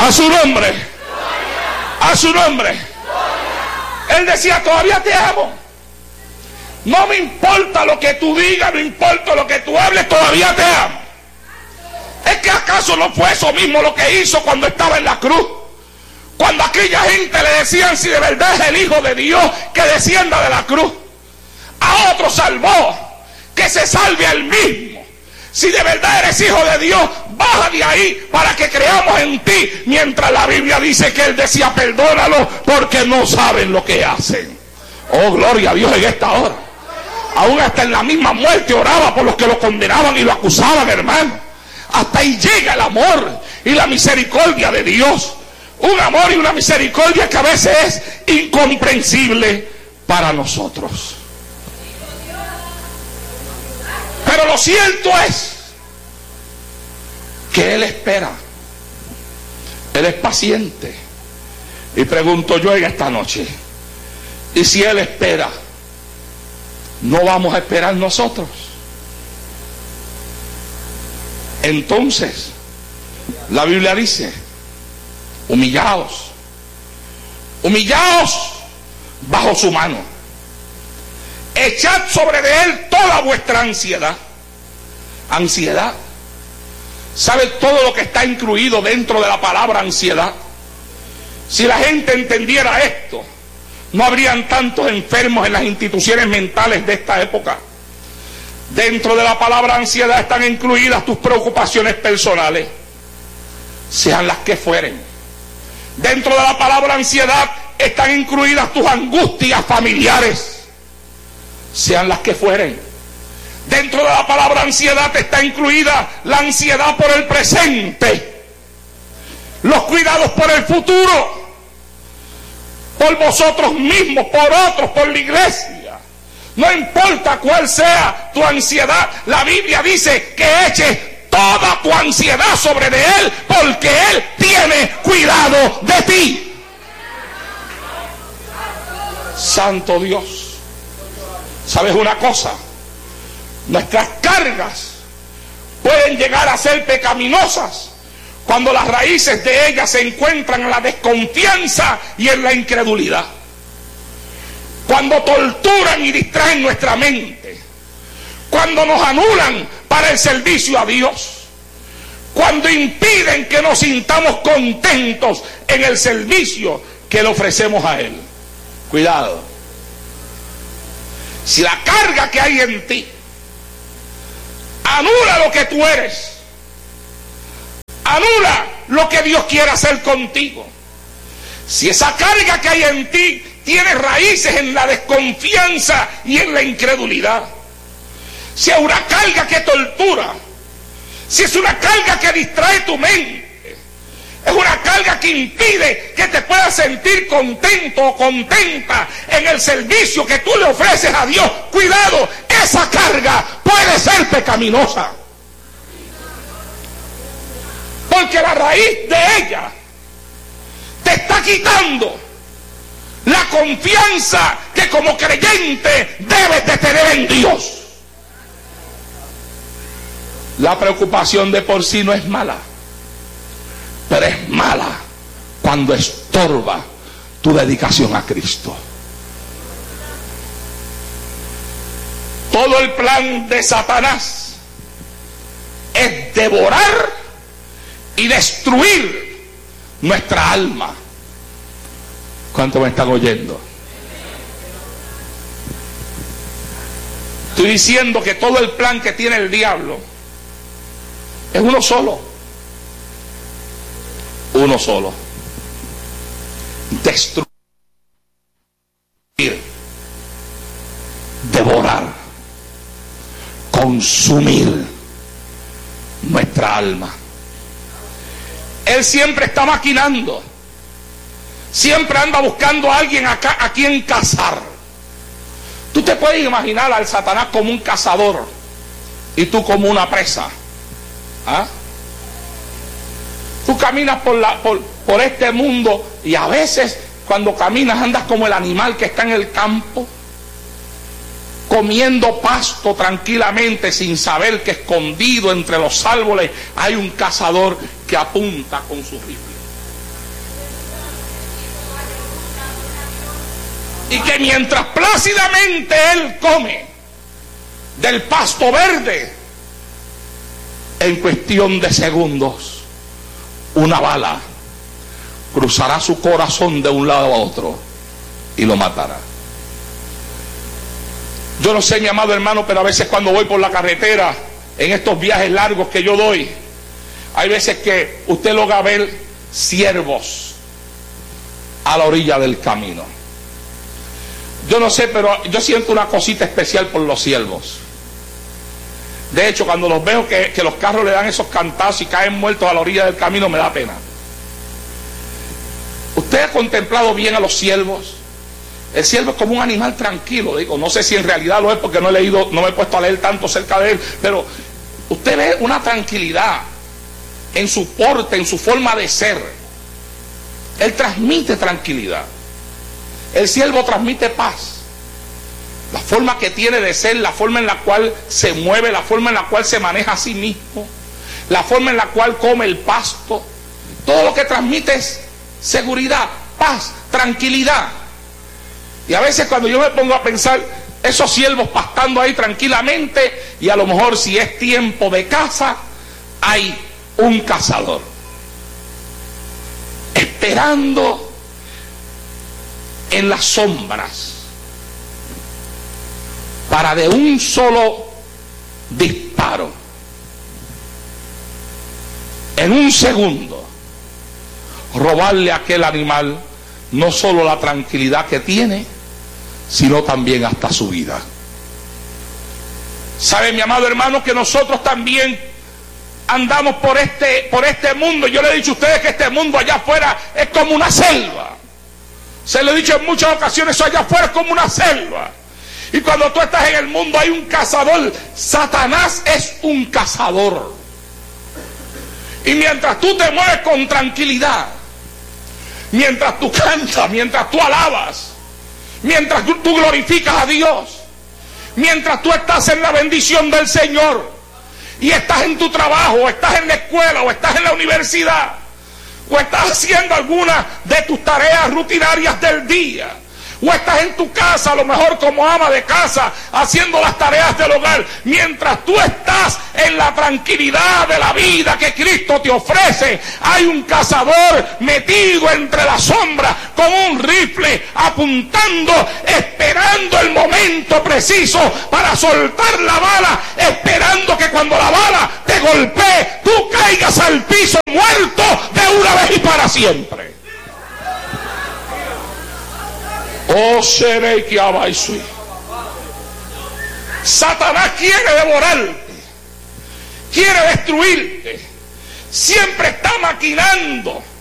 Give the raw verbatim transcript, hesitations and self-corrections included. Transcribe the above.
A su nombre. A su nombre. Él decía, todavía te amo. No me importa lo que tú digas, no importa lo que tú hables, todavía te amo. ¿Es que acaso no fue eso mismo lo que hizo cuando estaba en la cruz? Cuando aquella gente le decían, si de verdad es el Hijo de Dios, que descienda de la cruz. A otro salvó, que se salve a él mismo. Si de verdad eres Hijo de Dios, baja de ahí para que creamos en ti. Mientras la Biblia dice que él decía, perdónalo porque no saben lo que hacen. Oh, gloria a Dios en esta hora. Aún hasta en la misma muerte oraba por los que lo condenaban y lo acusaban, hermano. Hasta ahí llega el amor y la misericordia de Dios. Un amor y una misericordia que a veces es incomprensible para nosotros. Pero lo cierto es que Él espera. Él es paciente. Y pregunto yo en esta noche, ¿y si Él espera, no vamos a esperar nosotros? Entonces, la Biblia dice, humillaos, humillaos bajo su mano, echad sobre de él toda vuestra ansiedad. Ansiedad. ¿Sabe todo lo que está incluido dentro de la palabra ansiedad? Si la gente entendiera esto, no habrían tantos enfermos en las instituciones mentales de esta época. Dentro de la palabra ansiedad están incluidas tus preocupaciones personales, sean las que fueren. Dentro de la palabra ansiedad están incluidas tus angustias familiares, sean las que fueren. Dentro de la palabra ansiedad está incluida la ansiedad por el presente, los cuidados por el futuro, por vosotros mismos, por otros, por la iglesia. No importa cuál sea tu ansiedad, la Biblia dice que eches toda tu ansiedad sobre de Él, porque Él tiene cuidado de ti. Santo Dios. ¿Sabes una cosa? Nuestras cargas pueden llegar a ser pecaminosas cuando las raíces de ellas se encuentran en la desconfianza y en la incredulidad. Cuando torturan y distraen nuestra mente, cuando nos anulan para el servicio a Dios, cuando impiden que nos sintamos contentos en el servicio que le ofrecemos a Él. Cuidado. Si la carga que hay en ti anula lo que tú eres, anula lo que Dios quiere hacer contigo, si esa carga que hay en ti tiene raíces en la desconfianza y en la incredulidad, si es una carga que tortura, si es una carga que distrae tu mente, es una carga que impide que te puedas sentir contento o contenta en el servicio que tú le ofreces a Dios, cuidado, esa carga puede ser pecaminosa, porque la raíz de ella te está quitando la confianza que como creyente debes de tener en Dios. La preocupación de por sí no es mala, pero es mala cuando estorba tu dedicación a Cristo. Todo el plan de Satanás es devorar y destruir nuestra alma. ¿Cuánto me están oyendo? Estoy diciendo que todo el plan que tiene el diablo es uno solo. Uno solo. Destruir, devorar, consumir nuestra alma. Él siempre está maquinando. Siempre anda buscando a alguien acá, a quien cazar. Tú te puedes imaginar al Satanás como un cazador y tú como una presa. ¿Ah? Tú caminas por, la, por, por este mundo y a veces cuando caminas andas como el animal que está en el campo, comiendo pasto tranquilamente sin saber que escondido entre los árboles hay un cazador que apunta con su rifle. Y que mientras plácidamente él come del pasto verde, en cuestión de segundos, una bala cruzará su corazón de un lado a otro y lo matará. Yo no sé, mi amado hermano, pero a veces cuando voy por la carretera, en estos viajes largos que yo doy, hay veces que usted logra ver ciervos a la orilla del camino. Yo no sé, pero yo siento una cosita especial por los ciervos. De hecho, cuando los veo que, que los carros le dan esos cantazos y caen muertos a la orilla del camino, me da pena. ¿Usted ha contemplado bien a los ciervos? El ciervo es como un animal tranquilo, digo, no sé si en realidad lo es porque no he leído, no me he puesto a leer tanto cerca de él, pero usted ve una tranquilidad en su porte, en su forma de ser. Él transmite tranquilidad. El ciervo transmite paz. La forma que tiene de ser, la forma en la cual se mueve, la forma en la cual se maneja a sí mismo, la forma en la cual come el pasto, todo lo que transmite es seguridad, paz, tranquilidad. Y a veces cuando yo me pongo a pensar, esos ciervos pastando ahí tranquilamente, y a lo mejor si es tiempo de caza, hay un cazador esperando en las sombras para de un solo disparo, en un segundo, robarle a aquel animal no solo la tranquilidad que tiene, sino también hasta su vida. ¿Sabe, mi amado hermano, que nosotros también andamos por este, por este mundo? Yo le he dicho a ustedes que este mundo allá afuera es como una selva. Se lo he dicho en muchas ocasiones, eso allá afuera es como una selva. Y cuando tú estás en el mundo hay un cazador. Satanás es un cazador. Y mientras tú te mueves con tranquilidad, mientras tú cantas, mientras tú alabas, mientras tú, tú glorificas a Dios, mientras tú estás en la bendición del Señor, y estás en tu trabajo, o estás en la escuela, o estás en la universidad, o estás haciendo alguna de tus tareas rutinarias del día, o estás en tu casa, a lo mejor como ama de casa, haciendo las tareas del hogar, mientras tú estás en la tranquilidad de la vida que Cristo te ofrece, hay un cazador metido entre las sombras con un rifle apuntando, esperando el momento preciso para soltar la bala, esperando que cuando la bala te golpee, tú caigas al piso muerto de una vez y para siempre. Oh, seré que abaisui. Satanás quiere devorarte, quiere destruirte, siempre está maquinando